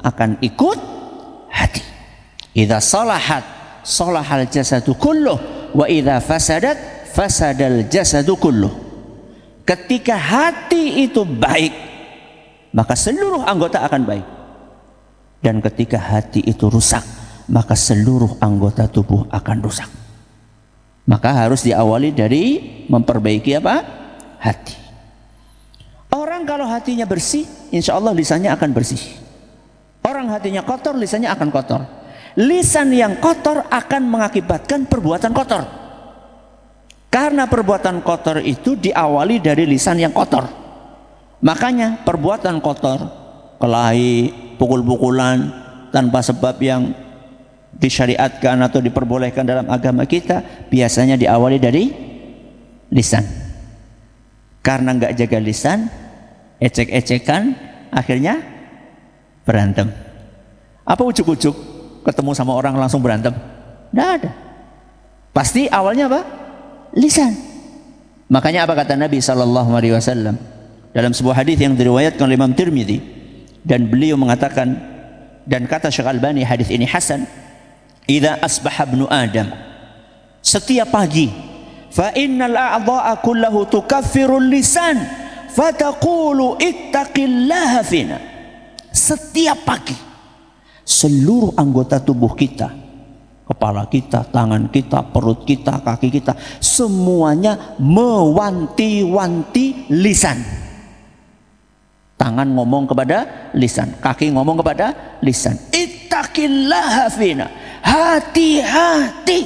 akan ikut hati. Idza salahat salahal jasadu kulluh wa idza fasadat fasadal jasadu kulluh. Ketika hati itu baik, maka seluruh anggota akan baik. Dan ketika hati itu rusak, maka seluruh anggota tubuh akan rusak. Maka harus diawali dari memperbaiki apa? Hati. Orang kalau hatinya bersih, insya Allah lisannya akan bersih. Orang hatinya kotor, lisannya akan kotor. Lisan yang kotor akan mengakibatkan perbuatan kotor. Karena perbuatan kotor itu diawali dari lisan yang kotor. Makanya perbuatan kotor, kelahi, pukul-pukulan tanpa sebab yang disyariatkan atau diperbolehkan dalam agama kita, biasanya diawali dari lisan. Karena nggak jaga lisan, ecek-ecekan, akhirnya berantem. Apa ujuk-ujuk ketemu sama orang langsung berantem? Nggak ada. Pasti awalnya apa? Lisan. Makanya apa kata Nabi SAW dalam sebuah hadis yang diriwayatkan oleh Imam Tirmidzi, dan beliau mengatakan, dan kata Syekh Albani hadis ini hasan, idza asbaha ibnu Adam, setiap pagi, fa innal a'dha'a kullahu tukaffirul lisan fataqulu ittaqillaha fina. Setiap pagi seluruh anggota tubuh kita, kepala kita, tangan kita, perut kita, kaki kita, semuanya mewanti-wanti lisan. Tangan ngomong kepada lisan, kaki ngomong kepada lisan. Ittaqillaha fina. Hati-hati.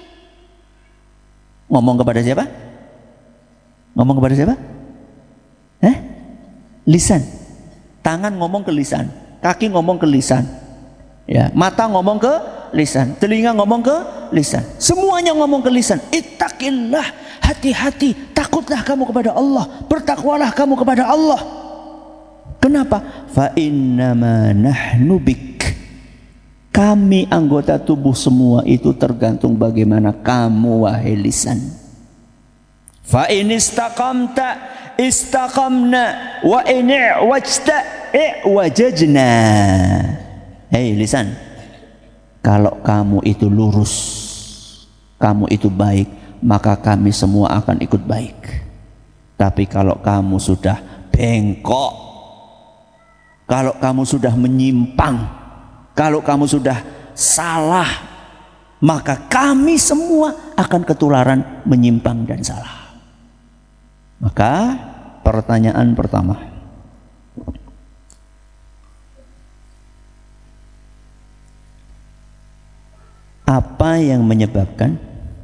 Ngomong kepada siapa? Ngomong kepada siapa? Lisan. Tangan ngomong ke lisan, kaki ngomong ke lisan. Ya, mata ngomong ke lisan, telinga ngomong ke lisan. Semuanya ngomong ke lisan. Ittaqillah, hati-hati, takutlah kamu kepada Allah, bertakwalah kamu kepada Allah. Kenapa? Fa innama nahnu bik. Kami anggota tubuh semua itu tergantung bagaimana kamu wahai lisan. Fa in istaqamta istaqamna wa in i'wajta i'wajajna. Hei lisan, kalau kamu itu lurus, kamu itu baik, maka kami semua akan ikut baik. Tapi kalau kamu sudah bengkok, kalau kamu sudah menyimpang, kalau kamu sudah salah, maka kami semua akan ketularan menyimpang dan salah. Maka pertanyaan pertama, apa yang menyebabkan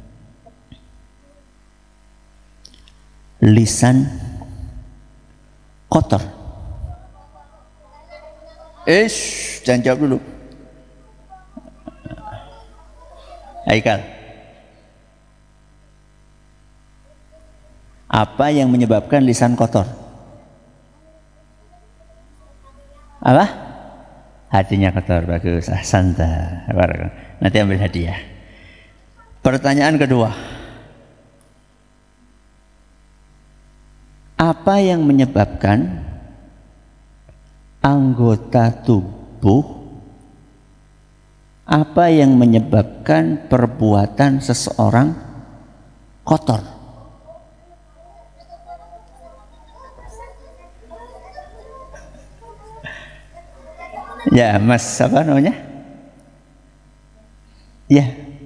lisan kotor? Jangan jawab dulu. Haikal, apa yang menyebabkan lisan kotor? Apa? Hatinya kotor. Bagus, ahsanta. Nanti ambil hadiah. Pertanyaan kedua, apa yang menyebabkan anggota tubuh, apa yang menyebabkan perbuatan seseorang kotor? Ya, Mas, apa namanya? Ya.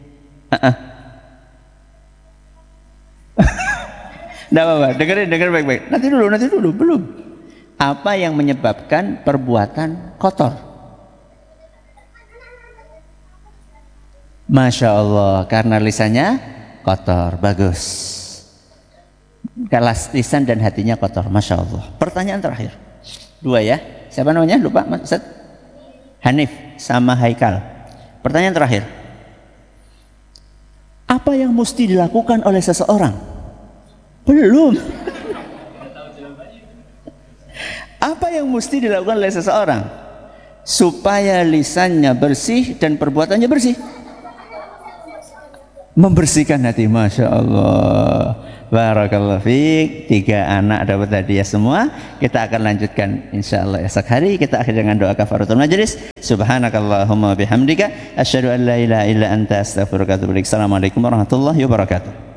Enggak apa-apa, dengerin baik-baik. Nanti dulu, belum. Apa yang menyebabkan perbuatan kotor? Masya Allah, karena lisannya kotor. Bagus. Kalau lisan dan hatinya kotor, Masya Allah. Pertanyaan terakhir, 2 ya. Siapa namanya? Lupa, Mas Ustaz? Hanif sama Haikal. Pertanyaan terakhir, apa yang mesti dilakukan oleh seseorang? Belum. Apa yang mesti dilakukan oleh seseorang supaya lisannya bersih dan perbuatannya bersih? Membersihkan hati, Masya Allah. Barakallahu fiik. 3 anak dapat hadiah semua. Kita akan lanjutkan insyaallah esok hari. Kita akhiri dengan doa kafaratul majelis. Subhanakallahumma bihamdika asyhadu an la ilaha illa anta astaghfiruka wa atubu ilaik. Assalamualaikum warahmatullahi wabarakatuh.